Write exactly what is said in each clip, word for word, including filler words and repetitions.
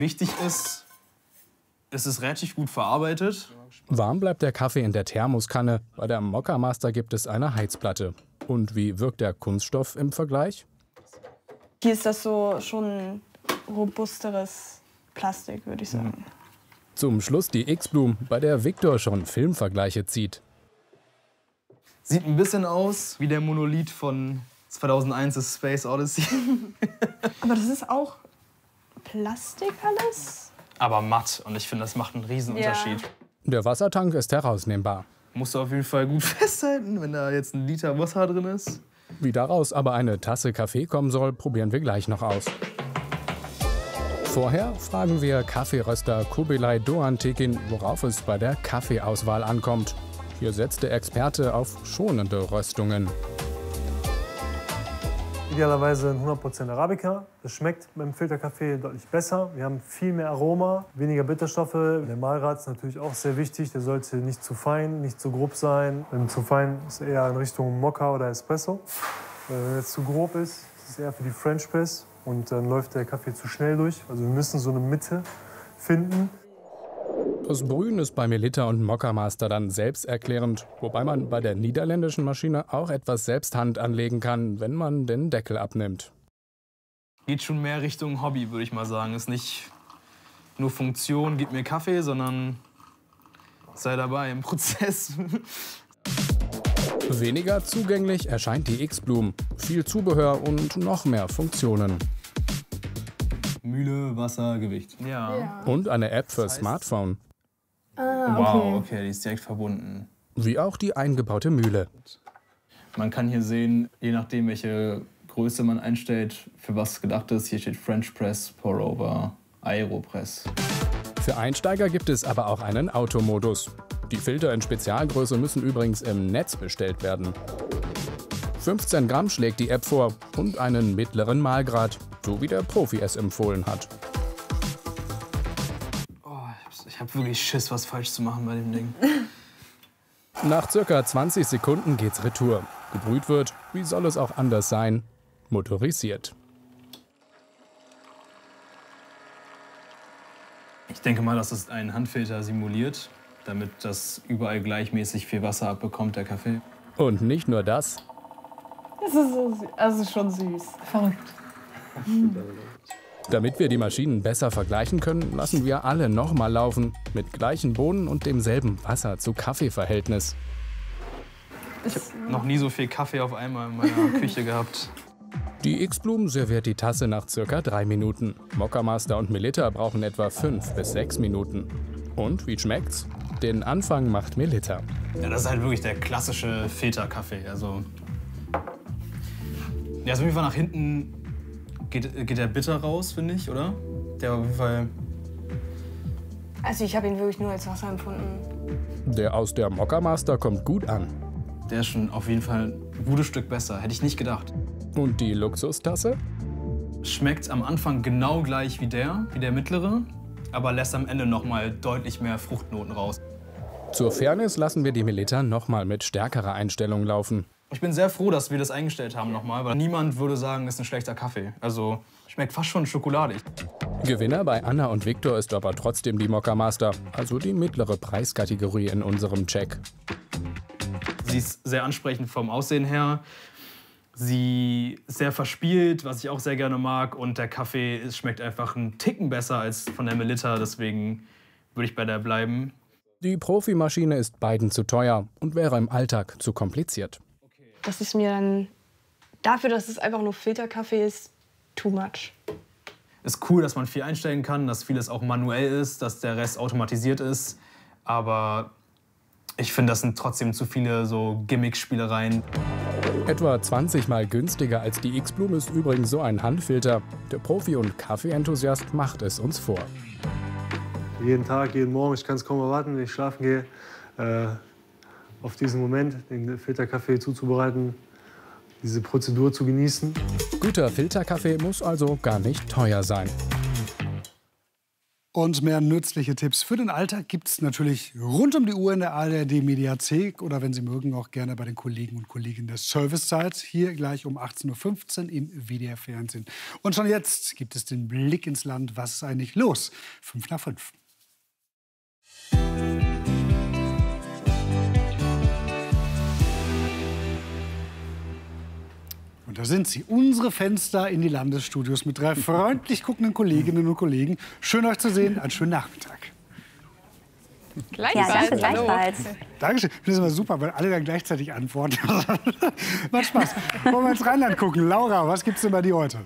Wichtig ist, es ist relativ gut verarbeitet. Warm bleibt der Kaffee in der Thermoskanne. Bei der Mokka Master gibt es eine Heizplatte. Und wie wirkt der Kunststoff im Vergleich? Hier ist das so schon robusteres Plastik, würde ich sagen. Zum Schluss die X-Bloom, bei der Victor schon Filmvergleiche zieht. Sieht ein bisschen aus wie der Monolith von zweitausendeins, A Space Odyssey. Aber das ist auch Plastik alles? Aber matt. Und ich finde, das macht einen riesen Unterschied. Ja. Der Wassertank ist herausnehmbar. Musst du auf jeden Fall gut festhalten, wenn da jetzt ein Liter Wasser drin ist. Wie daraus aber eine Tasse Kaffee kommen soll, probieren wir gleich noch aus. Vorher fragen wir Kaffeeröster Kubilay Doğan Tekin, worauf es bei der Kaffeeauswahl ankommt. Hier setzt der Experte auf schonende Röstungen. Idealerweise ein hundert Prozent Arabica. Das schmeckt beim Filterkaffee deutlich besser. Wir haben viel mehr Aroma, weniger Bitterstoffe. Der Mahlgrad ist natürlich auch sehr wichtig. Der sollte nicht zu fein, nicht zu grob sein. Wenn zu fein ist eher in Richtung Mokka oder Espresso. Wenn er jetzt zu grob ist, ist es eher für die French Press. Und dann läuft der Kaffee zu schnell durch. Also wir müssen so eine Mitte finden. Das Brühen ist bei Melitta und Mokka Master dann selbsterklärend, wobei man bei der niederländischen Maschine auch etwas selbst Hand anlegen kann, wenn man den Deckel abnimmt. Geht schon mehr Richtung Hobby, würde ich mal sagen. Ist nicht nur Funktion, gib mir Kaffee, sondern sei dabei im Prozess. Weniger zugänglich erscheint die X-Bloom. Viel Zubehör und noch mehr Funktionen. Mühle, Wasser, Gewicht. Ja. Ja. Und eine App für Smartphone. Ah, okay. Wow, okay, die ist direkt verbunden. Wie auch die eingebaute Mühle. Man kann hier sehen, je nachdem, welche Größe man einstellt, für was gedacht ist. Hier steht French Press, Pour-Over, Aeropress. Für Einsteiger gibt es aber auch einen Automodus. Die Filter in Spezialgröße müssen übrigens im Netz bestellt werden. fünfzehn Gramm schlägt die App vor und einen mittleren Mahlgrad, so wie der Profi es empfohlen hat. Oh, ich habe wirklich Schiss, was falsch zu machen bei dem Ding. Nach circa zwanzig Sekunden geht's retour. Gebrüht wird, wie soll es auch anders sein, motorisiert. Ich denke mal, dass es einen Handfilter simuliert, damit das überall gleichmäßig viel Wasser abbekommt, der Kaffee. Und nicht nur das. Das ist so süß. Also schon süß. Verrückt. Damit wir die Maschinen besser vergleichen können, lassen wir alle nochmal laufen. Mit gleichen Bohnen und demselben Wasser-zu-Kaffee-Verhältnis. Ich habe noch nie so viel Kaffee auf einmal in meiner Küche gehabt. Die X-Bloom serviert die Tasse nach circa drei Minuten. Mokka Master und Melitta brauchen etwa fünf bis sechs Minuten. Und wie schmeckt's? Den Anfang macht Melitta. Ja, das ist halt wirklich der klassische Filterkaffee. Also, ja, also auf jeden Fall nach hinten geht, geht der bitter raus, finde ich, oder? Der auf jeden Fall. Also ich habe ihn wirklich nur als Wasser empfunden. Der aus der Mokka Master kommt gut an. Der ist schon auf jeden Fall ein gutes Stück besser. Hätte ich nicht gedacht. Und die Luxustasse? Schmeckt am Anfang genau gleich wie der, wie der mittlere, aber lässt am Ende noch mal deutlich mehr Fruchtnoten raus. Zur Fairness lassen wir die Melitta noch mal mit stärkerer Einstellung laufen. Ich bin sehr froh, dass wir das eingestellt haben nochmal, weil niemand würde sagen, das ist ein schlechter Kaffee. Also schmeckt fast schon schokoladig. Gewinner bei Anna und Victor ist aber trotzdem die Mokka Master, also die mittlere Preiskategorie in unserem Check. Sie ist sehr ansprechend vom Aussehen her. Sie ist sehr verspielt, was ich auch sehr gerne mag. Und der Kaffee ist, schmeckt einfach einen Ticken besser als von der Melitta. Deswegen würde ich bei der bleiben. Die Profimaschine ist beiden zu teuer und wäre im Alltag zu kompliziert. Das ist mir dann, dafür, dass es einfach nur Filterkaffee ist, too much. Ist cool, dass man viel einstellen kann, dass vieles auch manuell ist, dass der Rest automatisiert ist. Aber ich finde, das sind trotzdem zu viele so Gimmick-Spielereien. Etwa zwanzig Mal günstiger als die X-Bloom ist übrigens so ein Handfilter. Der Profi- und Kaffeeenthusiast macht es uns vor. Jeden Tag, jeden Morgen, ich kann es kaum erwarten, wenn ich schlafen gehe, äh, auf diesen Moment, den Filterkaffee zuzubereiten, diese Prozedur zu genießen. Guter Filterkaffee muss also gar nicht teuer sein. Und mehr nützliche Tipps für den Alltag gibt es natürlich rund um die Uhr in der A R D-Mediathek oder wenn Sie mögen auch gerne bei den Kollegen und Kolleginnen der Servicezeit. Hier gleich um achtzehn Uhr fünfzehn im W D R-Fernsehen. Und schon jetzt gibt es den Blick ins Land. Was ist eigentlich los? Fünf nach fünf. Und da sind sie, unsere Fenster in die Landesstudios mit drei freundlich guckenden Kolleginnen und Kollegen. Schön, euch zu sehen. Einen schönen Nachmittag. Gleichfalls. Ja, danke, gleichfalls. Dankeschön. Das ist immer super, weil alle dann gleichzeitig antworten. Macht Spaß. Wollen wir ins Rheinland gucken? Laura, was gibt's denn bei dir heute?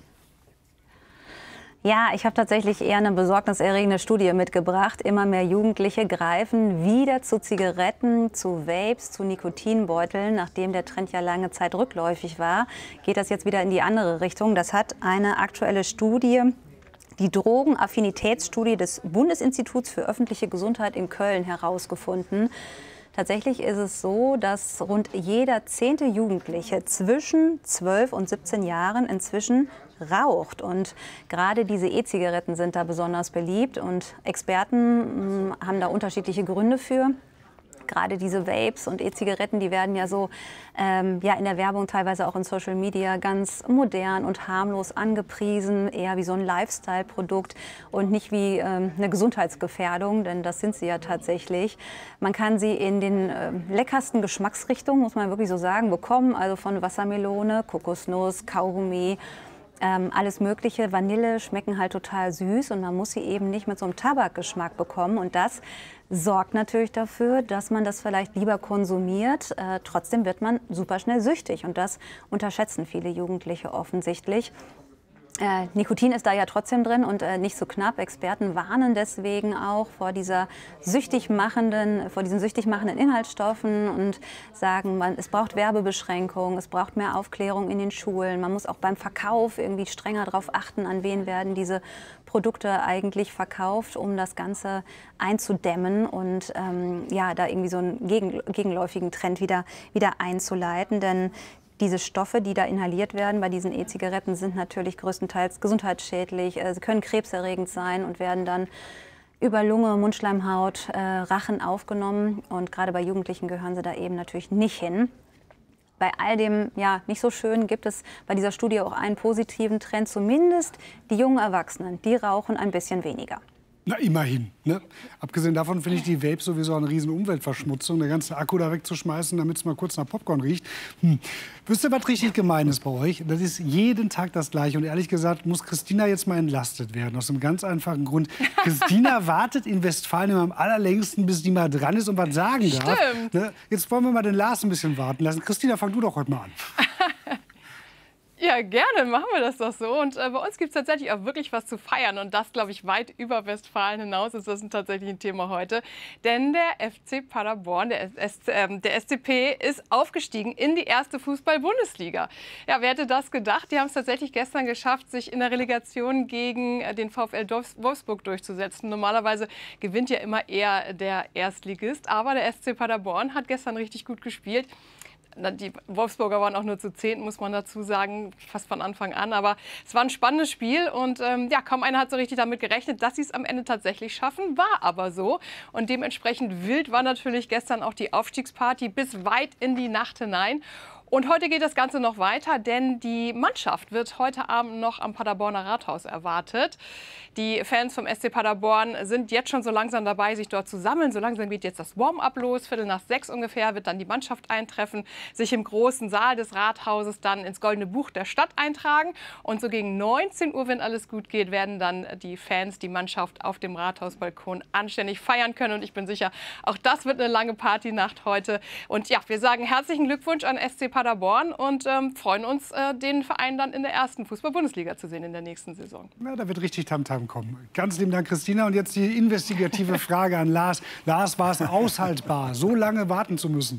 Ja, ich habe tatsächlich eher eine besorgniserregende Studie mitgebracht. Immer mehr Jugendliche greifen wieder zu Zigaretten, zu Vapes, zu Nikotinbeuteln. Nachdem der Trend ja lange Zeit rückläufig war, geht das jetzt wieder in die andere Richtung. Das hat eine aktuelle Studie, die Drogenaffinitätsstudie des Bundesinstituts für öffentliche Gesundheit in Köln herausgefunden. Tatsächlich ist es so, dass rund jeder zehnte Jugendliche zwischen zwölf und siebzehn Jahren inzwischen raucht. Und gerade diese E-Zigaretten sind da besonders beliebt. Und Experten mh, haben da unterschiedliche Gründe für. Gerade diese Vapes und E-Zigaretten, die werden ja so ähm, ja, in der Werbung, teilweise auch in Social Media, ganz modern und harmlos angepriesen. Eher wie so ein Lifestyle-Produkt und nicht wie ähm, eine Gesundheitsgefährdung, denn das sind sie ja tatsächlich. Man kann sie in den äh, leckersten Geschmacksrichtungen, muss man wirklich so sagen, bekommen. Also von Wassermelone, Kokosnuss, Kaugummi. Ähm, alles Mögliche. Vanille schmecken halt total süß und man muss sie eben nicht mit so einem Tabakgeschmack bekommen. Und das sorgt natürlich dafür, dass man das vielleicht lieber konsumiert. Äh, trotzdem wird man super schnell süchtig und das unterschätzen viele Jugendliche offensichtlich. Äh, Nikotin ist da ja trotzdem drin und äh, nicht so knapp. Experten warnen deswegen auch vor dieser süchtig machenden, vor diesen süchtig machenden Inhaltsstoffen und sagen, man, es braucht Werbebeschränkungen, es braucht mehr Aufklärung in den Schulen. Man muss auch beim Verkauf irgendwie strenger darauf achten, an wen werden diese Produkte eigentlich verkauft, um das Ganze einzudämmen und ähm, ja, da irgendwie so einen gegen, gegenläufigen Trend wieder, wieder einzuleiten. Denn diese Stoffe, die da inhaliert werden bei diesen E-Zigaretten, sind natürlich größtenteils gesundheitsschädlich. Sie können krebserregend sein und werden dann über Lunge, Mundschleimhaut, äh, Rachen aufgenommen. Und gerade bei Jugendlichen gehören sie da eben natürlich nicht hin. Bei all dem ja, nicht so schön gibt es bei dieser Studie auch einen positiven Trend. Zumindest die jungen Erwachsenen, die rauchen ein bisschen weniger. Na, immerhin. Ne? Abgesehen davon finde ich die Vapes sowieso eine riesen Umweltverschmutzung, der ganze Akku da wegzuschmeißen, damit es mal kurz nach Popcorn riecht. Hm. Wisst ihr, was richtig gemein ist bei euch? Das ist jeden Tag das Gleiche. Und ehrlich gesagt muss Christina jetzt mal entlastet werden. Aus einem ganz einfachen Grund. Christina wartet in Westfalen immer am allerlängsten, bis die mal dran ist und was sagen darf. Stimmt. Ne? Jetzt wollen wir mal den Lars ein bisschen warten lassen. Christina, fang du doch heute mal an. Ja, gerne, machen wir das doch so. Und äh, bei uns gibt es tatsächlich auch wirklich was zu feiern. Und das, glaube ich, weit über Westfalen hinaus ist das tatsächlich ein Thema heute. Denn der F C Paderborn, der, S äh, der S C P, ist aufgestiegen in die erste Fußball-Bundesliga. Ja, wer hätte das gedacht? Die haben es tatsächlich gestern geschafft, sich in der Relegation gegen äh, den VfL Wolfsburg durchzusetzen. Normalerweise gewinnt ja immer eher der Erstligist. Aber der S C Paderborn hat gestern richtig gut gespielt. Die Wolfsburger waren auch nur zu zehn, muss man dazu sagen, fast von Anfang an. Aber es war ein spannendes Spiel und ähm, ja, kaum einer hat so richtig damit gerechnet, dass sie es am Ende tatsächlich schaffen. War aber so. Und dementsprechend wild war natürlich gestern auch die Aufstiegsparty bis weit in die Nacht hinein. Und heute geht das Ganze noch weiter, denn die Mannschaft wird heute Abend noch am Paderborner Rathaus erwartet. Die Fans vom S C Paderborn sind jetzt schon so langsam dabei, sich dort zu sammeln. So langsam geht jetzt das Warm-up los. Viertel nach sechs ungefähr wird dann die Mannschaft eintreffen, sich im großen Saal des Rathauses dann ins Goldene Buch der Stadt eintragen. Und so gegen neunzehn Uhr, wenn alles gut geht, werden dann die Fans die Mannschaft auf dem Rathausbalkon anständig feiern können. Und ich bin sicher, auch das wird eine lange Partynacht heute. Und ja, wir sagen herzlichen Glückwunsch an S C Paderborn und ähm, freuen uns, äh, den Verein dann in der ersten Fußball-Bundesliga zu sehen in der nächsten Saison. Ja, da wird richtig Tamtam kommen. Ganz lieben Dank, Christina. Und jetzt die investigative Frage an Lars. Lars, war es aushaltbar, so lange warten zu müssen?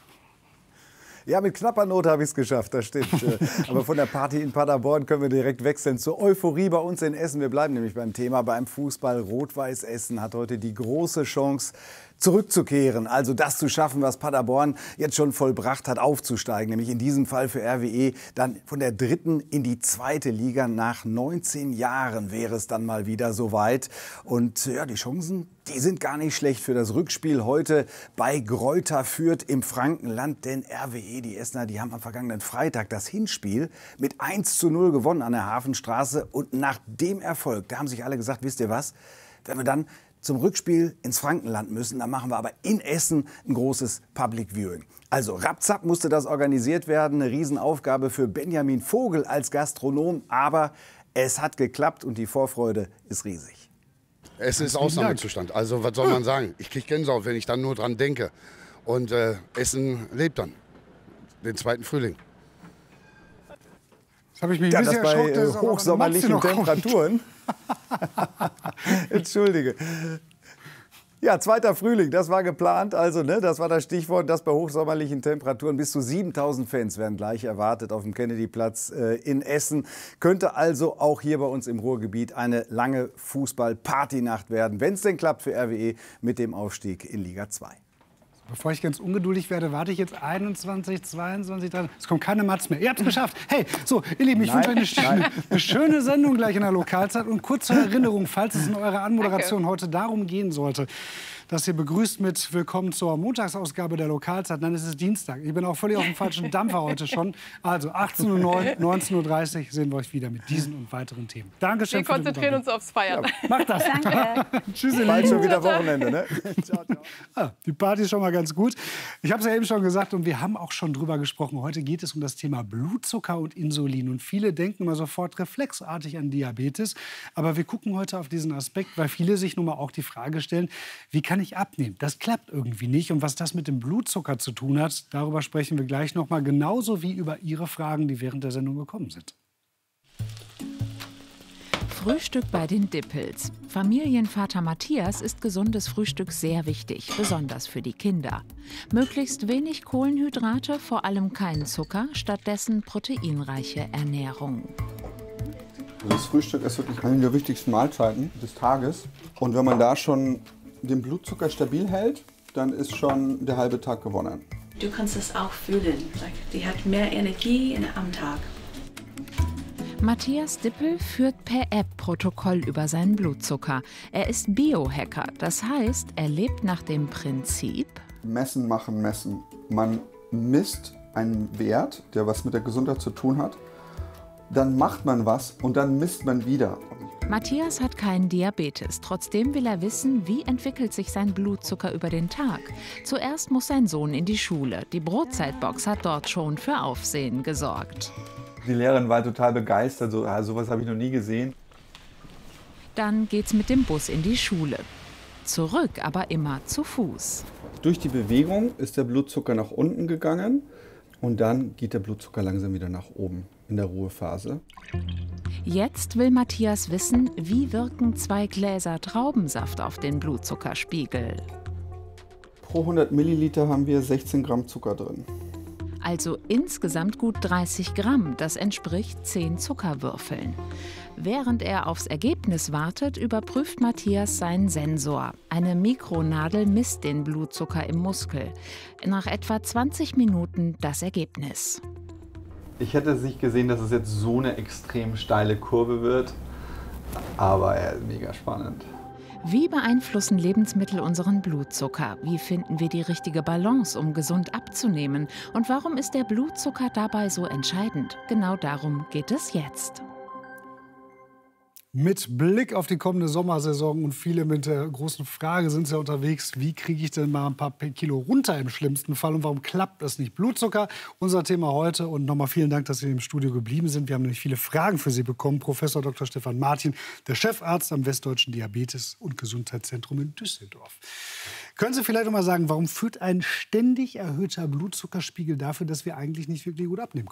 Ja, mit knapper Note habe ich es geschafft, das stimmt. Aber von der Party in Paderborn können wir direkt wechseln zur Euphorie bei uns in Essen. Wir bleiben nämlich beim Thema beim Fußball. Rot-Weiß Essen hat heute die große Chance, zurückzukehren, also das zu schaffen, was Paderborn jetzt schon vollbracht hat, aufzusteigen, nämlich in diesem Fall für R W E dann von der dritten in die zweite Liga. Nach neunzehn Jahren wäre es dann mal wieder soweit. Und ja, die Chancen, die sind gar nicht schlecht für das Rückspiel heute bei Greuther Fürth im Frankenland. Denn R W E, die Essener, die haben am vergangenen Freitag das Hinspiel mit eins zu null gewonnen an der Hafenstraße. Und nach dem Erfolg, da haben sich alle gesagt, wisst ihr was, wenn wir dann zum Rückspiel ins Frankenland müssen, dann machen wir aber in Essen ein großes Public Viewing. Also rapzapp musste das organisiert werden, eine Riesenaufgabe für Benjamin Vogel als Gastronom, aber es hat geklappt und die Vorfreude ist riesig. Es ist Ausnahmezustand, also was soll man sagen? Ich kriege Gänsehaut, wenn ich dann nur dran denke. Und äh, Essen lebt dann, den zweiten Frühling. Das habe ich mich Ja, ein das bisschen bei erschrocken, äh, dass aber hochsommerlichen Matze noch kommt. Temperaturen. Entschuldige. Ja, zweiter Frühling, das war geplant. Also, ne, das war das Stichwort, dass bei hochsommerlichen Temperaturen bis zu siebentausend Fans werden gleich erwartet auf dem Kennedyplatz äh, in Essen. Könnte also auch hier bei uns im Ruhrgebiet eine lange Fußball-Partynacht werden, wenn es denn klappt für R W E mit dem Aufstieg in Liga zwei. Bevor ich ganz ungeduldig werde, warte ich jetzt einundzwanzig, zweiundzwanzig, dreiundzwanzig. Es kommt keine Matz mehr. Ihr habt es geschafft. Hey, so, ihr Lieben, ich wünsche euch eine, eine, eine schöne Sendung gleich in der Lokalzeit. Und kurz zur Erinnerung, falls es in eurer Anmoderation Danke. heute darum gehen sollte, dass ihr begrüßt mit Willkommen zur Montagsausgabe der Lokalzeit, dann ist es Dienstag. Ich bin auch völlig auf dem falschen Dampfer heute schon. Also achtzehn Uhr neun, neunzehn Uhr dreißig sehen wir euch wieder mit diesen und weiteren Themen. Dankeschön. Wir konzentrieren uns aufs Feiern. Ja, macht das. Danke. Tschüss, ihr Bald Lieben. schon wieder Wochenende, ne? Ciao, ciao. Ah, die Party ist schon mal ganz gut. Ich habe es ja eben schon gesagt und wir haben auch schon drüber gesprochen. Heute geht es um das Thema Blutzucker und Insulin. Und viele denken immer sofort reflexartig an Diabetes. Aber wir gucken heute auf diesen Aspekt, weil viele sich nun mal auch die Frage stellen, wie kann ich abnehmen? Das klappt irgendwie nicht. Und was das mit dem Blutzucker zu tun hat, darüber sprechen wir gleich noch mal, genauso wie über Ihre Fragen, die während der Sendung gekommen sind. Frühstück bei den Dippels. Familienvater Matthias ist gesundes Frühstück sehr wichtig, besonders für die Kinder. Möglichst wenig Kohlenhydrate, vor allem keinen Zucker, stattdessen proteinreiche Ernährung. Das Frühstück ist wirklich eine der wichtigsten Mahlzeiten des Tages. Und wenn man da schon den Blutzucker stabil hält, dann ist schon der halbe Tag gewonnen. Du kannst es auch fühlen. Die hat mehr Energie am Tag. Matthias Dippel führt per App Protokoll über seinen Blutzucker. Er ist Biohacker, das heißt, er lebt nach dem Prinzip: Messen, machen, messen. Man misst einen Wert, der was mit der Gesundheit zu tun hat. Dann macht man was und dann misst man wieder. Matthias hat keinen Diabetes. Trotzdem will er wissen, wie entwickelt sich sein Blutzucker über den Tag. Zuerst muss sein Sohn in die Schule. Die Brotzeitbox hat dort schon für Aufsehen gesorgt. Die Lehrerin war total begeistert, so, ah, sowas habe ich noch nie gesehen. Dann geht's mit dem Bus in die Schule. Zurück aber immer zu Fuß. Durch die Bewegung ist der Blutzucker nach unten gegangen und dann geht der Blutzucker langsam wieder nach oben in der Ruhephase. Jetzt will Matthias wissen, wie wirken zwei Gläser Traubensaft auf den Blutzuckerspiegel. Pro hundert Milliliter haben wir sechzehn Gramm Zucker drin. Also insgesamt gut dreißig Gramm, das entspricht zehn Zuckerwürfeln. Während er aufs Ergebnis wartet, überprüft Matthias seinen Sensor. Eine Mikronadel misst den Blutzucker im Muskel. Nach etwa zwanzig Minuten das Ergebnis. Ich hätte es nicht gesehen, dass es jetzt so eine extrem steile Kurve wird, aber ja, mega spannend. Wie beeinflussen Lebensmittel unseren Blutzucker? Wie finden wir die richtige Balance, um gesund abzunehmen? Und warum ist der Blutzucker dabei so entscheidend? Genau darum geht es jetzt. Mit Blick auf die kommende Sommersaison und viele mit der großen Frage sind ja unterwegs, wie kriege ich denn mal ein paar Kilo runter im schlimmsten Fall und warum klappt das nicht? Blutzucker, unser Thema heute, und nochmal vielen Dank, dass Sie im Studio geblieben sind. Wir haben nämlich viele Fragen für Sie bekommen. Professor Doktor Stefan Martin, der Chefarzt am Westdeutschen Diabetes- und Gesundheitszentrum in Düsseldorf. Können Sie vielleicht noch mal sagen, warum führt ein ständig erhöhter Blutzuckerspiegel dafür, dass wir eigentlich nicht wirklich gut abnehmen können?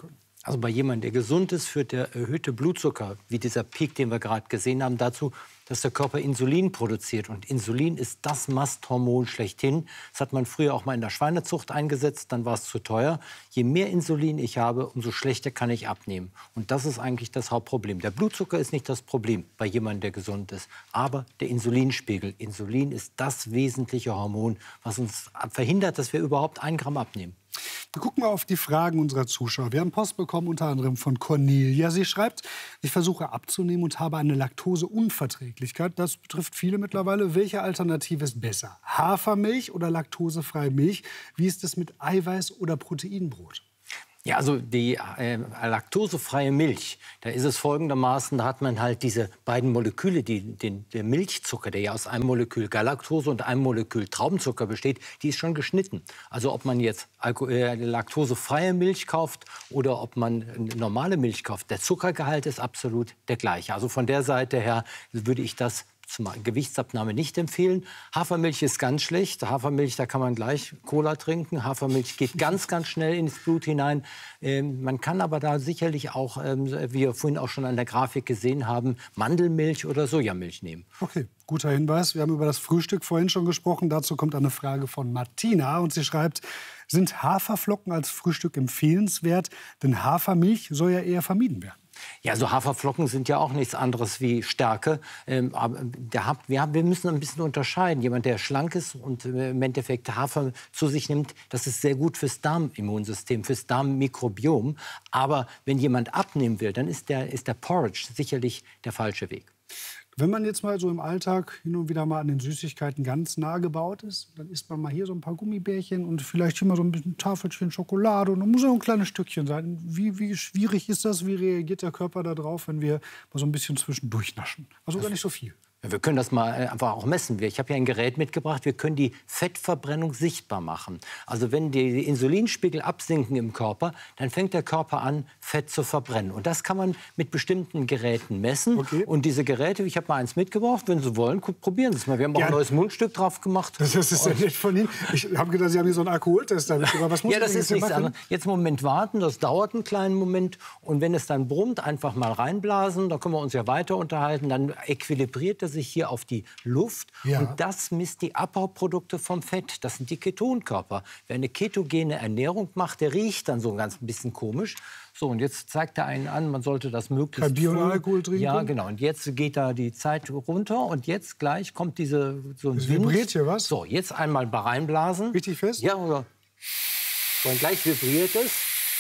Also bei jemandem, der gesund ist, führt der erhöhte Blutzucker, wie dieser Peak, den wir gerade gesehen haben, dazu, dass der Körper Insulin produziert. Und Insulin ist das Masthormon schlechthin. Das hat man früher auch mal in der Schweinezucht eingesetzt, dann war es zu teuer. Je mehr Insulin ich habe, umso schlechter kann ich abnehmen. Und das ist eigentlich das Hauptproblem. Der Blutzucker ist nicht das Problem bei jemandem, der gesund ist, aber der Insulinspiegel. Insulin ist das wesentliche Hormon, was uns verhindert, dass wir überhaupt ein Gramm abnehmen. Wir gucken mal auf die Fragen unserer Zuschauer. Wir haben Post bekommen, unter anderem von Cornelia. Sie schreibt, ich versuche abzunehmen und habe eine Laktoseunverträglichkeit. Das betrifft viele mittlerweile. Welche Alternative ist besser? Hafermilch oder laktosefreie Milch? Wie ist es mit Eiweiß oder Proteinbrot? Ja, also die äh, laktosefreie Milch, da ist es folgendermaßen, da hat man halt diese beiden Moleküle, die, den, der Milchzucker, der ja aus einem Molekül Galaktose und einem Molekül Traubenzucker besteht, die ist schon geschnitten. Also ob man jetzt Alko äh, laktosefreie Milch kauft oder ob man normale Milch kauft, der Zuckergehalt ist absolut der gleiche. Also von der Seite her würde ich das zur Gewichtsabnahme nicht empfehlen. Hafermilch ist ganz schlecht. Hafermilch, da kann man gleich Cola trinken. Hafermilch geht ganz, ganz schnell ins Blut hinein. Ähm, man kann aber da sicherlich auch, ähm, wie wir vorhin auch schon an der Grafik gesehen haben, Mandelmilch oder Sojamilch nehmen. Okay, guter Hinweis. Wir haben über das Frühstück vorhin schon gesprochen. Dazu kommt eine Frage von Martina. Und sie schreibt, sind Haferflocken als Frühstück empfehlenswert? Denn Hafermilch soll ja eher vermieden werden. Ja, also Haferflocken sind ja auch nichts anderes wie Stärke. Ähm, aber der Hab, wir, haben, wir müssen ein bisschen unterscheiden. Jemand, der schlank ist und äh, im Endeffekt Hafer zu sich nimmt, das ist sehr gut fürs Darmimmunsystem, fürs Darmmikrobiom. Aber wenn jemand abnehmen will, dann ist der, ist der Porridge sicherlich der falsche Weg. Wenn man jetzt mal so im Alltag hin und wieder mal an den Süßigkeiten ganz nah gebaut ist, dann isst man mal hier so ein paar Gummibärchen und vielleicht hier mal so ein bisschen Tafelchen Schokolade und dann muss ja ein kleines Stückchen sein. Wie, wie schwierig ist das? Wie reagiert der Körper darauf, wenn wir mal so ein bisschen zwischendurch naschen? Also gar nicht so viel. Ja, wir können das mal einfach auch messen. Ich habe ja ein Gerät mitgebracht. Wir können die Fettverbrennung sichtbar machen. Also wenn die Insulinspiegel absinken im Körper, dann fängt der Körper an, Fett zu verbrennen. Und das kann man mit bestimmten Geräten messen. Okay. Und diese Geräte, ich habe mal eins mitgebracht. Wenn Sie wollen, probieren Sie es mal. Wir haben auch ja ein neues Mundstück drauf gemacht. Das ist ja nett von Ihnen. Ich habe gedacht, Sie haben hier so einen Alkoholtest damit. Was muss ja, das ist nichts anderes. Jetzt einen Moment warten. Das dauert einen kleinen Moment. Und wenn es dann brummt, einfach mal reinblasen. Da können wir uns ja weiter unterhalten. Dann equilibriert das sich hier auf die Luft. Ja. Und das misst die Abbauprodukte vom Fett. Das sind die Ketonkörper. Wer eine ketogene Ernährung macht, der riecht dann so ein ganz bisschen komisch. So, und jetzt zeigt er einen an, man sollte das möglichst kein Bier und Alkohol trinken. Ja, genau. Und jetzt geht da die Zeit runter und jetzt gleich kommt diese so ein es vibriert hier was? So, jetzt einmal reinblasen. Richtig fest? Ja, oder? So, und gleich vibriert es.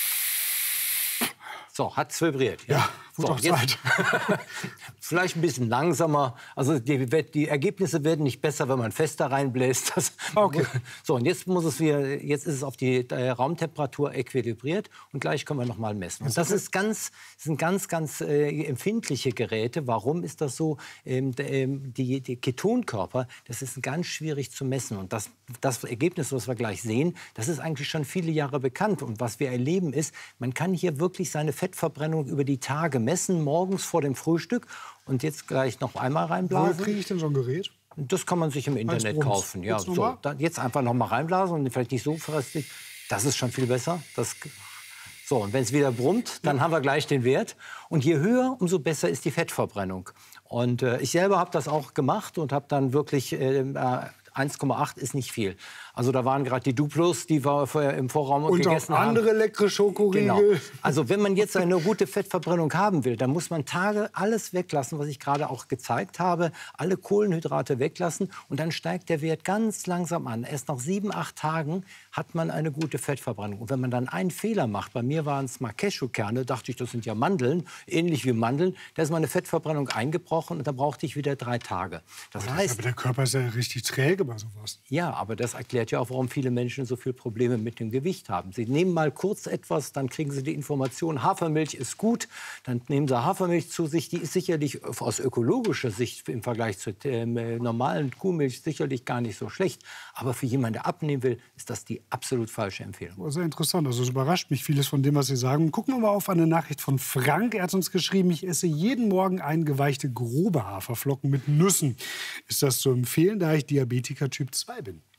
So, hat es vibriert. Ja, ja gut, so, jetzt vielleicht ein bisschen langsamer. Also die, die Ergebnisse werden nicht besser, wenn man fester reinbläst. Das okay. So, und jetzt muss es wieder, jetzt ist es auf die äh, Raumtemperatur equilibriert und gleich können wir noch mal messen. Und das ist ganz, das sind ganz, ganz äh, empfindliche Geräte. Warum ist das so? Ähm, die, die Ketonkörper, das ist ganz schwierig zu messen. Und das, das Ergebnis, was wir gleich sehen, das ist eigentlich schon viele Jahre bekannt. Und was wir erleben ist, man kann hier wirklich seine Fettverbrennung über die Tage messen, morgens vor dem Frühstück. Und jetzt gleich noch einmal reinblasen. Wo kriege ich denn so ein Gerät? Das kann man sich im Internet kaufen. Ja, so, dann jetzt einfach noch mal reinblasen und vielleicht nicht so fröstlich. Das ist schon viel besser. Das so, und wenn es wieder brummt, dann ja. haben wir gleich den Wert. Und je höher, umso besser ist die Fettverbrennung. Und äh, ich selber habe das auch gemacht und habe dann wirklich äh, eins Komma acht ist nicht viel. Also da waren gerade die Duplos, die wir vorher im Vorraum und gegessen haben. Und andere leckere Schokoriegel. Genau. Also wenn man jetzt eine gute Fettverbrennung haben will, dann muss man Tage alles weglassen, was ich gerade auch gezeigt habe. Alle Kohlenhydrate weglassen und dann steigt der Wert ganz langsam an. Erst nach sieben, acht Tagen hat man eine gute Fettverbrennung. Und wenn man dann einen Fehler macht, bei mir waren es mal Cashewkerne, dachte ich, das sind ja Mandeln, ähnlich wie Mandeln, da ist meine Fettverbrennung eingebrochen und da brauchte ich wieder drei Tage. Das aber, heißt, aber der Körper ist ja richtig träge bei sowas. Ja, aber das erklärt ja auch, warum viele Menschen so viele Probleme mit dem Gewicht haben. Sie nehmen mal kurz etwas, dann kriegen sie die Information, Hafermilch ist gut, dann nehmen sie Hafermilch zu sich, die ist sicherlich aus ökologischer Sicht im Vergleich zur äh, normalen Kuhmilch sicherlich gar nicht so schlecht, aber für jemanden, der abnehmen will, ist das die absolut falsche Empfehlung. Sehr interessant, also es überrascht mich vieles von dem, was Sie sagen. Gucken wir mal auf eine Nachricht von Frank, er hat uns geschrieben, ich esse jeden Morgen eingeweichte grobe Haferflocken mit Nüssen. Ist das zu empfehlen, da ich Diabetiker Typ zwei bin?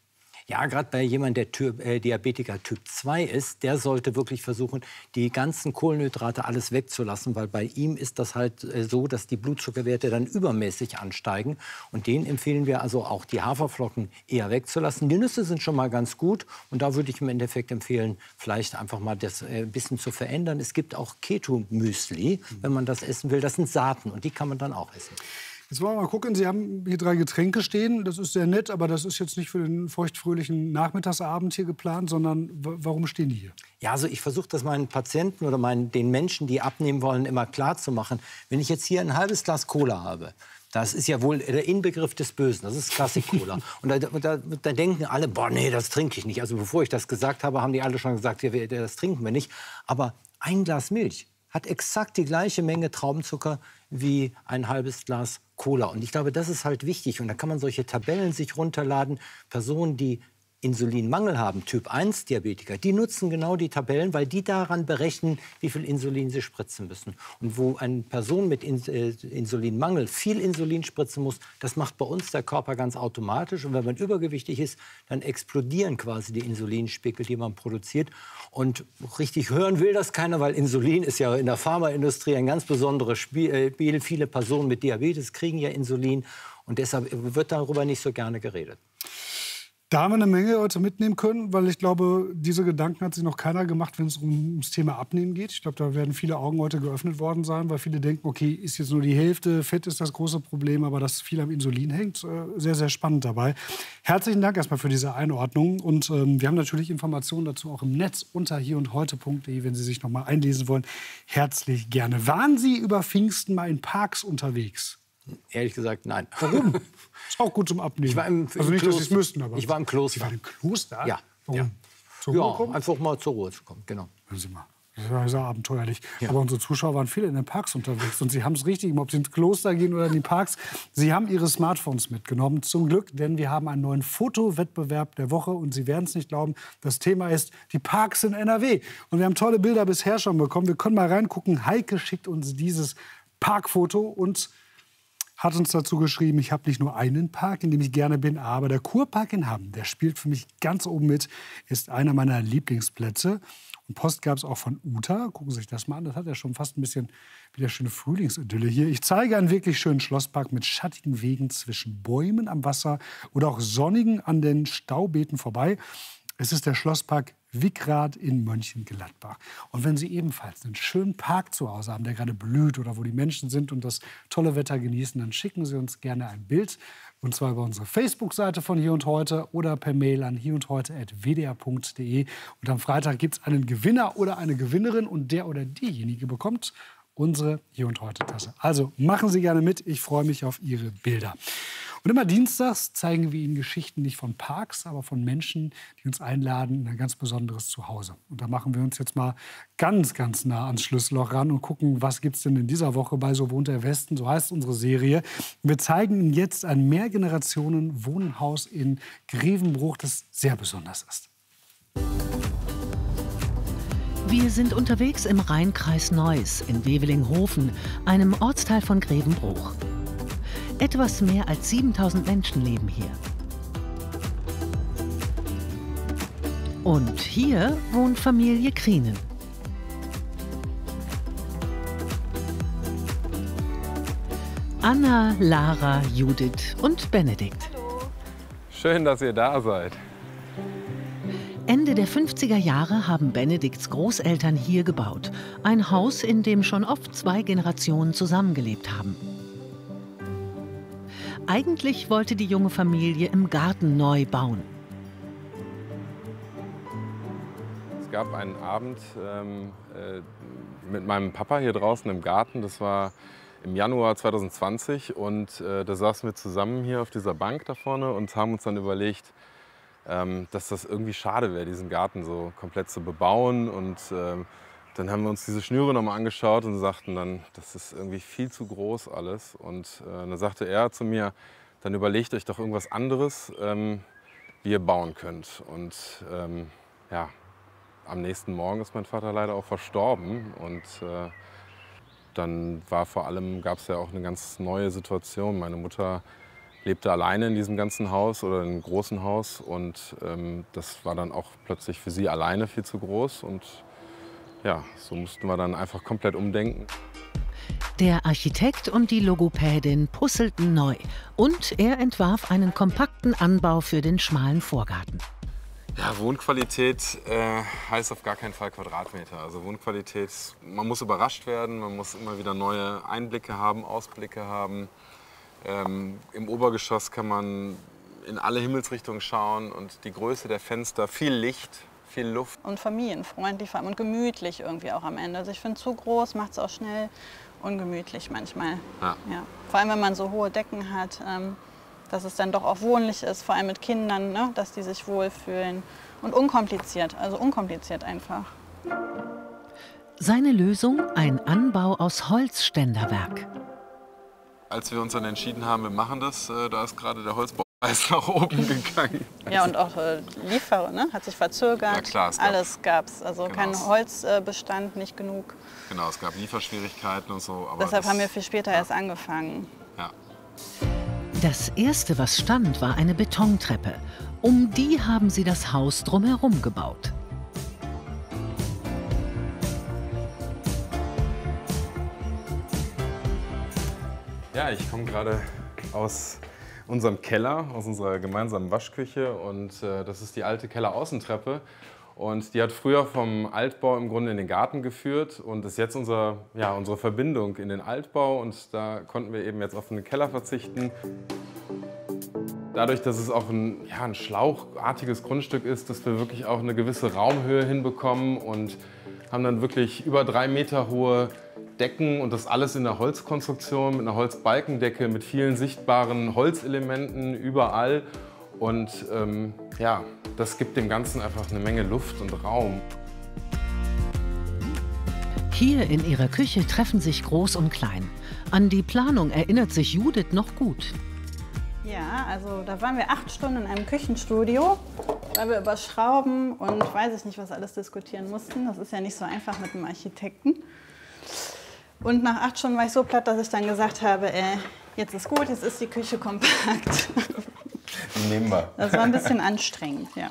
Ja, gerade bei jemandem, der Typ, äh, Diabetiker Typ zwei ist, der sollte wirklich versuchen, die ganzen Kohlenhydrate alles wegzulassen, weil bei ihm ist das halt äh, so, dass die Blutzuckerwerte dann übermäßig ansteigen. Und den empfehlen wir also auch, die Haferflocken eher wegzulassen. Die Nüsse sind schon mal ganz gut und da würde ich im Endeffekt empfehlen, vielleicht einfach mal das äh, ein bisschen zu verändern. Es gibt auch Keto-Müsli, wenn man das essen will. Das sind Saaten und die kann man dann auch essen. Jetzt wollen wir mal gucken, Sie haben hier drei Getränke stehen. Das ist sehr nett, aber das ist jetzt nicht für den feuchtfröhlichen Nachmittagsabend hier geplant, sondern warum stehen die hier? Ja, also ich versuche das meinen Patienten oder meinen, den Menschen, die abnehmen wollen, immer klar zu machen. Wenn ich jetzt hier ein halbes Glas Cola habe, das ist ja wohl der Inbegriff des Bösen, das ist Classic-Cola. Und da, da, da denken alle, boah, nee, das trinke ich nicht. Also bevor ich das gesagt habe, haben die alle schon gesagt, ja, das trinken wir nicht. Aber ein Glas Milch hat exakt die gleiche Menge Traubenzucker wie ein halbes Glas Cola. Und ich glaube, das ist halt wichtig. Und da kann man solche Tabellen sich runterladen. Personen, die Insulinmangel haben, Typ eins Diabetiker, die nutzen genau die Tabellen, weil die daran berechnen, wie viel Insulin sie spritzen müssen. Und wo eine Person mit In äh, Insulinmangel viel Insulin spritzen muss, das macht bei uns der Körper ganz automatisch. Und wenn man übergewichtig ist, dann explodieren quasi die Insulinspiegel, die man produziert. Und richtig hören will das keiner, weil Insulin ist ja in der Pharmaindustrie ein ganz besonderes Spiel. Viele Personen mit Diabetes kriegen ja Insulin und deshalb wird darüber nicht so gerne geredet. Da haben wir eine Menge heute mitnehmen können, weil ich glaube, diese Gedanken hat sich noch keiner gemacht, wenn es ums Thema Abnehmen geht. Ich glaube, da werden viele Augen heute geöffnet worden sein, weil viele denken, okay, ist jetzt nur die Hälfte, Fett ist das große Problem, aber dass viel am Insulin hängt, sehr, sehr spannend dabei. Herzlichen Dank erstmal für diese Einordnung und ähm, wir haben natürlich Informationen dazu auch im Netz unter hier und heute punkt de, wenn Sie sich noch mal einlesen wollen, herzlich gerne. Waren Sie über Pfingsten mal in Parks unterwegs? Ehrlich gesagt, nein. Warum? Ist auch gut zum Abnehmen. Ich war im, also nicht, im dass Sie es müssten, aber... Ich war im Kloster. Sie waren im Kloster? Ja. Warum? Ja. Zur Ruhe ja, kommen? einfach mal zur Ruhe zu kommen, genau. Hören Sie mal. Das war sehr abenteuerlich. Ja. Aber unsere Zuschauer waren viele in den Parks unterwegs. Und sie haben es richtig, ob sie ins Kloster gehen oder in die Parks. Sie haben ihre Smartphones mitgenommen. Zum Glück, denn wir haben einen neuen Fotowettbewerb der Woche. Und Sie werden es nicht glauben, das Thema ist die Parks in N R W. Und wir haben tolle Bilder bisher schon bekommen. Wir können mal reingucken. Heike schickt uns dieses Parkfoto und hat uns dazu geschrieben, ich habe nicht nur einen Park, in dem ich gerne bin, aber der Kurpark in Hamm, der spielt für mich ganz oben mit, ist einer meiner Lieblingsplätze. Und Post gab es auch von Uta. Gucken Sie sich das mal an. Das hat ja schon fast ein bisschen wieder schöne Frühlingsidylle hier. Ich zeige einen wirklich schönen Schlosspark mit schattigen Wegen zwischen Bäumen am Wasser oder auch sonnigen an den Staubeeten vorbei. Es ist der Schlosspark Wickrath in Mönchengladbach. Und wenn Sie ebenfalls einen schönen Park zu Hause haben, der gerade blüht oder wo die Menschen sind und das tolle Wetter genießen, dann schicken Sie uns gerne ein Bild. Und zwar über unsere Facebook-Seite von Hier und Heute oder per Mail an hier und heute at w d r punkt de. Und am Freitag gibt es einen Gewinner oder eine Gewinnerin und der oder diejenige bekommt unsere Hier und Heute-Tasse. Also machen Sie gerne mit. Ich freue mich auf Ihre Bilder. Und immer dienstags zeigen wir Ihnen Geschichten nicht von Parks, aber von Menschen, die uns einladen in ein ganz besonderes Zuhause. Und da machen wir uns jetzt mal ganz, ganz nah ans Schlüsselloch ran und gucken, was gibt es denn in dieser Woche bei So wohnt der Westen, so heißt unsere Serie. Wir zeigen Ihnen jetzt ein Mehrgenerationen-Wohnhaus in Grevenbruch, das sehr besonders ist. Wir sind unterwegs im Rheinkreis Neuss in Wevelinghofen, einem Ortsteil von Grevenbruch. Etwas mehr als siebentausend Menschen leben hier. Und hier wohnt Familie Krienen. Anna, Lara, Judith und Benedikt. Schön, dass ihr da seid. Ende der fünfziger Jahre haben Benedikts Großeltern hier gebaut. Ein Haus, in dem schon oft zwei Generationen zusammengelebt haben. Eigentlich wollte die junge Familie im Garten neu bauen. Es gab einen Abend ähm, äh, mit meinem Papa hier draußen im Garten. Das war im Januar zweitausendzwanzig. Und äh, da saßen wir zusammen hier auf dieser Bank da vorne und haben uns dann überlegt, ähm, dass das irgendwie schade wäre, diesen Garten so komplett zu bebauen. Und ähm, dann haben wir uns diese Schnüre noch mal angeschaut und sagten dann, das ist irgendwie viel zu groß alles. Und äh, dann sagte er zu mir, dann überlegt euch doch irgendwas anderes, ähm, wie ihr bauen könnt. Und ähm, ja, am nächsten Morgen ist mein Vater leider auch verstorben. Und äh, dann war vor allem, gab es ja auch eine ganz neue Situation. Meine Mutter lebte alleine in diesem ganzen Haus oder in einem großen Haus. Und ähm, das war dann auch plötzlich für sie alleine viel zu groß. Und ja, so mussten wir dann einfach komplett umdenken. Der Architekt und die Logopädin puzzelten neu. Und er entwarf einen kompakten Anbau für den schmalen Vorgarten. Ja, Wohnqualität äh, heißt auf gar keinen Fall Quadratmeter. Also Wohnqualität, man muss überrascht werden, man muss immer wieder neue Einblicke haben, Ausblicke haben. Ähm, Im Obergeschoss kann man in alle Himmelsrichtungen schauen und die Größe der Fenster, viel Licht, viel Luft. Und familienfreundlich vor allem und gemütlich irgendwie auch am Ende. Also ich finde, zu groß macht es auch schnell ungemütlich manchmal. Ja. Ja. Vor allem, wenn man so hohe Decken hat. Ähm, dass es dann doch auch wohnlich ist, vor allem mit Kindern, ne? Dass die sich wohlfühlen. Und unkompliziert, also unkompliziert einfach. Seine Lösung, ein Anbau aus Holzständerwerk. Als wir uns dann entschieden haben, wir machen das, äh, da ist gerade der Holzbaupreis nach oben gegangen. Ja, und auch äh, Lieferer, ne? Hat sich verzögert. Ja, klar, es gab, alles gab es. Also genau. kein Holzbestand, nicht genug. Genau, es gab Lieferschwierigkeiten und so. Aber Deshalb das, haben wir viel später ja. erst angefangen. Ja. Das erste, was stand, war eine Betontreppe. Um die haben sie das Haus drumherum gebaut. Ja, ich komme gerade aus unserem Keller, aus unserer gemeinsamen Waschküche. Und äh, das ist die alte Kelleraußentreppe. Und die hat früher vom Altbau im Grunde in den Garten geführt und ist jetzt unser, ja, unsere Verbindung in den Altbau. Und da konnten wir eben jetzt auf den Keller verzichten. Dadurch, dass es auch ein, ja, ein schlauchartiges Grundstück ist, dass wir wirklich auch eine gewisse Raumhöhe hinbekommen und haben dann wirklich über drei Meter hohe Decken und das alles in der Holzkonstruktion, mit einer Holzbalkendecke, mit vielen sichtbaren Holzelementen überall. Und ähm, ja, das gibt dem Ganzen einfach eine Menge Luft und Raum. Hier in ihrer Küche treffen sich Groß und Klein. An die Planung erinnert sich Judith noch gut. Ja, also da waren wir acht Stunden in einem Küchenstudio, weil wir über Schrauben und weiß ich nicht was alles diskutieren mussten. Das ist ja nicht so einfach mit einem Architekten. Und nach acht Stunden war ich so platt, dass ich dann gesagt habe, äh, jetzt ist gut, jetzt ist die Küche kompakt. Nehmen wir. Das war ein bisschen anstrengend, ja.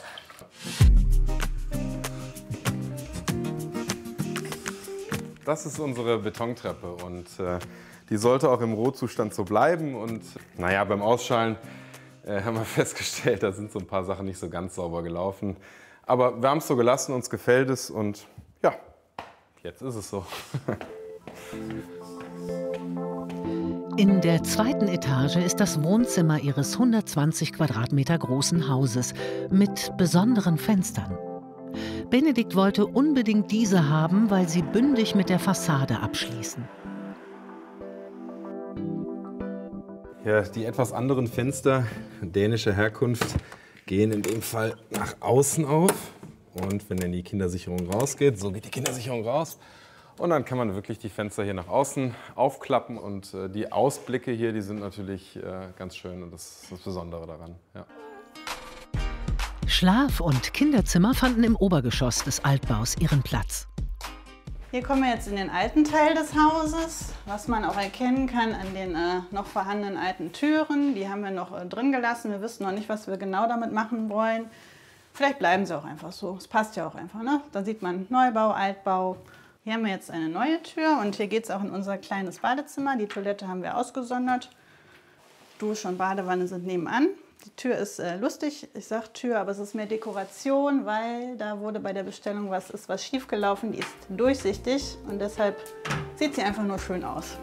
Das ist unsere Betontreppe und äh, die sollte auch im Rohzustand so bleiben. Und naja, beim Ausschalen äh, haben wir festgestellt, da sind so ein paar Sachen nicht so ganz sauber gelaufen. Aber wir haben es so gelassen, uns gefällt es und ja, jetzt ist es so. In der zweiten Etage ist das Wohnzimmer ihres hundertzwanzig Quadratmeter großen Hauses mit besonderen Fenstern. Benedikt wollte unbedingt diese haben, weil sie bündig mit der Fassade abschließen. Ja, die etwas anderen Fenster dänischer Herkunft gehen in dem Fall nach außen auf. Und wenn dann die Kindersicherung rausgeht, so geht die Kindersicherung raus. Und dann kann man wirklich die Fenster hier nach außen aufklappen. Und äh, die Ausblicke hier, die sind natürlich äh, ganz schön. Und das ist das Besondere daran. Ja. Schlaf- und Kinderzimmer fanden im Obergeschoss des Altbaus ihren Platz. Hier kommen wir jetzt in den alten Teil des Hauses, was man auch erkennen kann an den äh, noch vorhandenen alten Türen. Die haben wir noch äh, drin gelassen. Wir wissen noch nicht, was wir genau damit machen wollen. Vielleicht bleiben sie auch einfach so. Es passt ja auch einfach, ne? Dann sieht man Neubau, Altbau. Hier haben wir jetzt eine neue Tür und hier geht es auch in unser kleines Badezimmer. Die Toilette haben wir ausgesondert. Dusche und Badewanne sind nebenan. Die Tür ist äh, lustig, ich sage Tür, aber es ist mehr Dekoration, weil da wurde bei der Bestellung was, ist was schiefgelaufen. Die ist durchsichtig und deshalb sieht sie einfach nur schön aus.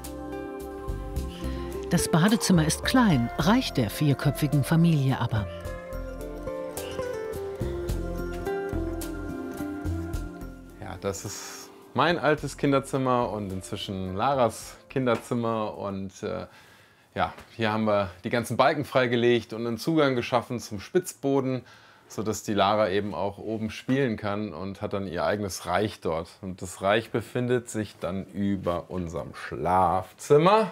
Das Badezimmer ist klein, reicht der vierköpfigen Familie aber. Ja, das ist mein altes Kinderzimmer und inzwischen Laras Kinderzimmer und äh, ja, hier haben wir die ganzen Balken freigelegt und einen Zugang geschaffen zum Spitzboden, sodass die Lara eben auch oben spielen kann und hat dann ihr eigenes Reich dort. Und das Reich befindet sich dann über unserem Schlafzimmer.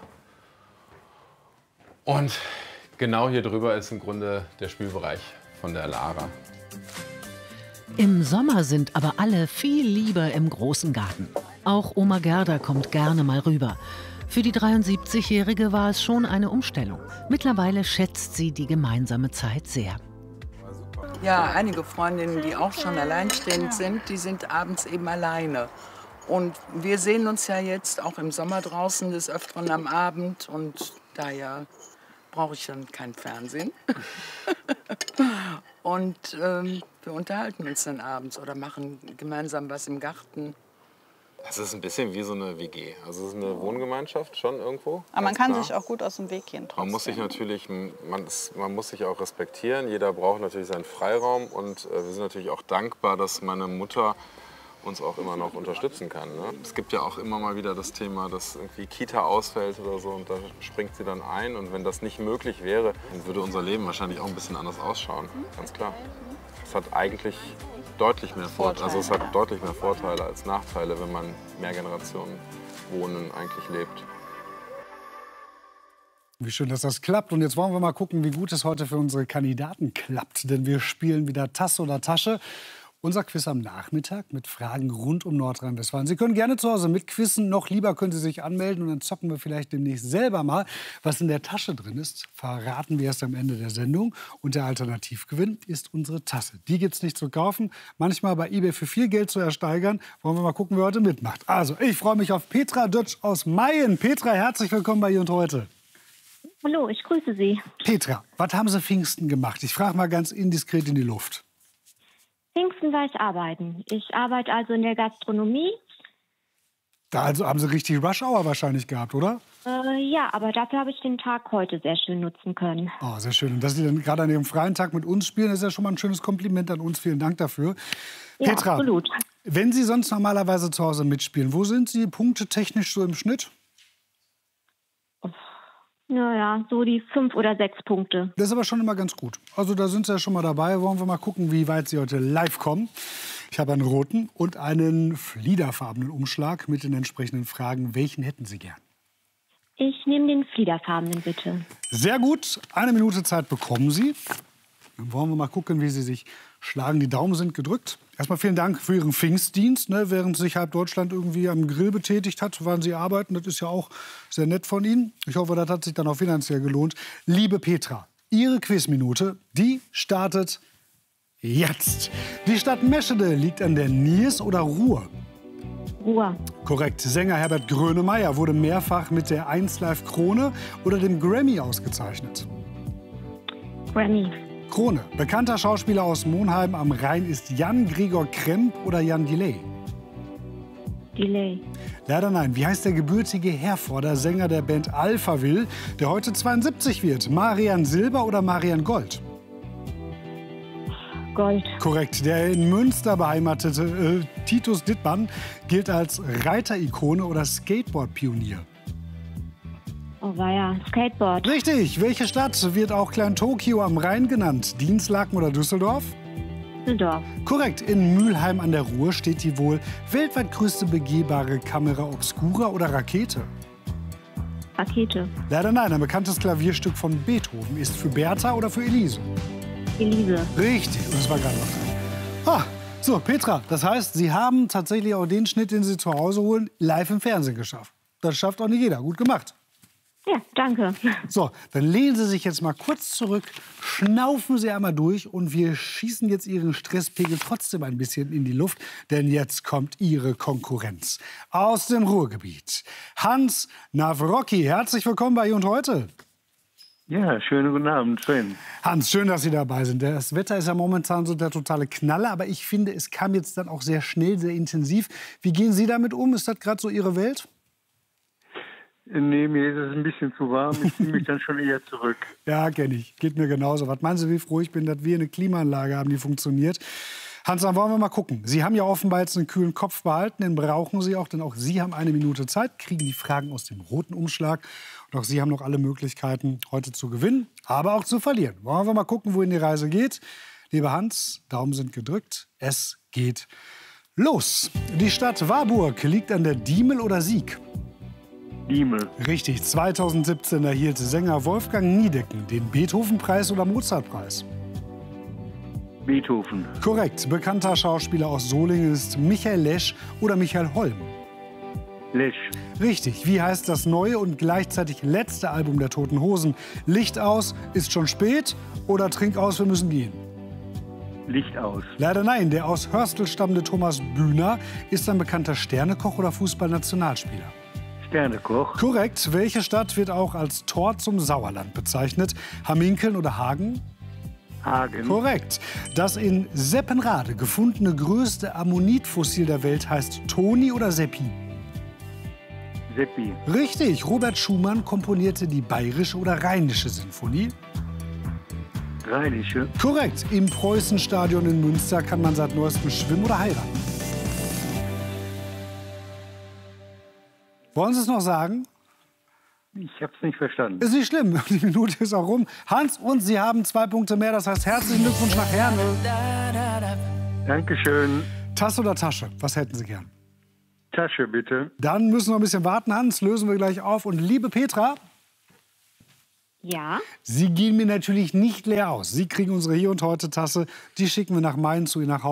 Und genau hier drüber ist im Grunde der Spielbereich von der Lara. Im Sommer sind aber alle viel lieber im großen Garten. Auch Oma Gerda kommt gerne mal rüber. Für die dreiundsiebzigjährige war es schon eine Umstellung. Mittlerweile schätzt sie die gemeinsame Zeit sehr. Ja, einige Freundinnen, die auch schon alleinstehend sind, die sind abends eben alleine. Und wir sehen uns ja jetzt auch im Sommer draußen des Öfteren am Abend. Und daher brauche ich dann kein Fernsehen. Und ähm, wir unterhalten uns dann abends oder machen gemeinsam was im Garten. Das ist ein bisschen wie so eine W G. Also es ist eine Wohngemeinschaft schon irgendwo. Aber man kann klar. sich auch gut aus dem Weg gehen trotzdem. Man muss sich natürlich, man, ist, man muss sich auch respektieren. Jeder braucht natürlich seinen Freiraum. Und äh, wir sind natürlich auch dankbar, dass meine Mutter uns auch immer noch unterstützen kann. Ne? Es gibt ja auch immer mal wieder das Thema, dass irgendwie Kita ausfällt oder so und da springt sie dann ein. Und wenn das nicht möglich wäre, dann würde unser Leben wahrscheinlich auch ein bisschen anders ausschauen. Ganz klar. Es hat eigentlich deutlich mehr Vorteile. Also es hat deutlich mehr Vorteile als Nachteile, wenn man mehr Generationen wohnen eigentlich lebt. Wie schön, dass das klappt. Und jetzt wollen wir mal gucken, wie gut es heute für unsere Kandidaten klappt. Denn wir spielen wieder Tasse oder Tasche. Unser Quiz am Nachmittag mit Fragen rund um Nordrhein-Westfalen. Sie können gerne zu Hause mitquissen. Noch lieber können Sie sich anmelden und dann zocken wir vielleicht demnächst selber mal. Was in der Tasche drin ist, verraten wir erst am Ende der Sendung. Und der Alternativgewinn ist unsere Tasse. Die gibt es nicht zu kaufen, manchmal bei eBay für viel Geld zu ersteigern. Wollen wir mal gucken, wer heute mitmacht. Also, ich freue mich auf Petra Dötsch aus Mayen. Petra, herzlich willkommen bei Hier und Heute. Hallo, ich grüße Sie. Petra, was haben Sie Pfingsten gemacht? Ich frage mal ganz indiskret in die Luft. Pfingsten war ich arbeiten. Ich arbeite also in der Gastronomie. Da also haben Sie richtig Rush Hour wahrscheinlich gehabt, oder? Äh, ja, aber dafür habe ich den Tag heute sehr schön nutzen können. Oh, sehr schön. Und dass Sie dann gerade an Ihrem freien Tag mit uns spielen, ist ja schon mal ein schönes Kompliment an uns. Vielen Dank dafür. Ja, Petra, absolut. Wenn Sie sonst normalerweise zu Hause mitspielen, wo sind Sie punktetechnisch so im Schnitt? Naja, so die fünf oder sechs Punkte. Das ist aber schon immer ganz gut. Also da sind Sie ja schon mal dabei. Wollen wir mal gucken, wie weit Sie heute live kommen. Ich habe einen roten und einen fliederfarbenen Umschlag mit den entsprechenden Fragen. Welchen hätten Sie gern? Ich nehme den fliederfarbenen, bitte. Sehr gut. Eine Minute Zeit bekommen Sie. Dann wollen wir mal gucken, wie Sie sich schlagen. Die Daumen sind gedrückt. Erstmal vielen Dank für Ihren Pfingstdienst. Ne? Während sich halb Deutschland irgendwie am Grill betätigt hat, waren Sie arbeiten. Das ist ja auch sehr nett von Ihnen. Ich hoffe, das hat sich dann auch finanziell gelohnt. Liebe Petra, Ihre Quizminute, die startet jetzt. Die Stadt Meschede liegt an der Niers oder Ruhr? Ruhr. Korrekt. Sänger Herbert Grönemeyer wurde mehrfach mit der eins Live Krone oder dem Grammy ausgezeichnet. Grammy. Krone. Bekannter Schauspieler aus Monheim am Rhein ist Jan Gregor Kremp oder Jan Delay? Delay. Leider nein. Wie heißt der gebürtige Herforder Sänger der Band Alphaville, der heute zweiundsiebzig wird? Marian Silber oder Marian Gold? Gold. Korrekt. Der in Münster beheimatete äh, Titus Dittmann gilt als Reiterikone oder Skateboard-Pionier. Oh weia, Skateboard. Richtig. Welche Stadt wird auch Klein Tokio am Rhein genannt? Dienstlaken oder Düsseldorf? Düsseldorf. Korrekt. In Mülheim an der Ruhr steht die wohl weltweit größte begehbare Kamera Obscura oder Rakete? Rakete. Leider nein. Ein bekanntes Klavierstück von Beethoven ist für Bertha oder für Elise? Elise. Richtig. Das war gerade noch dran. Ah, so, Petra, das heißt, Sie haben tatsächlich auch den Schnitt, den Sie zu Hause holen, live im Fernsehen geschafft. Das schafft auch nicht jeder. Gut gemacht. Ja, danke. So, dann lehnen Sie sich jetzt mal kurz zurück, schnaufen Sie einmal durch und wir schießen jetzt Ihren Stresspegel trotzdem ein bisschen in die Luft, denn jetzt kommt Ihre Konkurrenz aus dem Ruhrgebiet. Hans Nawrocki, herzlich willkommen bei Hier und Heute. Ja, schönen guten Abend, schön. Hans, schön, dass Sie dabei sind. Das Wetter ist ja momentan so der totale Knaller, aber ich finde, es kam jetzt dann auch sehr schnell, sehr intensiv. Wie gehen Sie damit um? Ist das gerade so Ihre Welt? Nee, mir ist es ein bisschen zu warm. Ich ziehe mich dann schon eher zurück. Ja, kenne ich. Geht mir genauso. Was meinen Sie, wie froh ich bin, dass wir eine Klimaanlage haben, die funktioniert? Hans, dann wollen wir mal gucken. Sie haben ja offenbar jetzt einen kühlen Kopf behalten. Den brauchen Sie auch, denn auch Sie haben eine Minute Zeit, kriegen die Fragen aus dem roten Umschlag. Und auch Sie haben noch alle Möglichkeiten, heute zu gewinnen, aber auch zu verlieren. Wollen wir mal gucken, wohin die Reise geht? Lieber Hans, Daumen sind gedrückt. Es geht los. Die Stadt Warburg liegt an der Diemel oder Sieg? Diemel. Richtig. zweitausendsiebzehn erhielt Sänger Wolfgang Niedecken den Beethoven-Preis oder Mozart-Preis? Beethoven. Korrekt. Bekannter Schauspieler aus Solingen ist Michael Lesch oder Michael Holm? Lesch. Richtig. Wie heißt das neue und gleichzeitig letzte Album der Toten Hosen? Licht aus, ist schon spät oder Trink aus, wir müssen gehen? Licht aus. Leider nein. Der aus Hörstel stammende Thomas Bühner ist ein bekannter Sternekoch oder Fußballnationalspieler. Sternekoch. Korrekt. Welche Stadt wird auch als Tor zum Sauerland bezeichnet? Hamminkeln oder Hagen? Hagen. Korrekt. Das in Seppenrade gefundene größte Ammonitfossil der Welt heißt Toni oder Seppi? Seppi. Richtig. Robert Schumann komponierte die bayerische oder rheinische Sinfonie? Rheinische. Korrekt. Im Preußenstadion in Münster kann man seit neuestem schwimmen oder heiraten. Wollen Sie es noch sagen? Ich habe es nicht verstanden. Ist nicht schlimm, die Minute ist auch rum. Hans, und Sie haben zwei Punkte mehr, das heißt herzlichen Glückwunsch nach Herne. Dankeschön. Tasse oder Tasche, was hätten Sie gern? Tasche, bitte. Dann müssen wir ein bisschen warten, Hans, lösen wir gleich auf. Und liebe Petra, Ja. Sie gehen mir natürlich nicht leer aus. Sie kriegen unsere Hier- und Heute-Tasse, die schicken wir nach Main zu Ihnen nach Hause.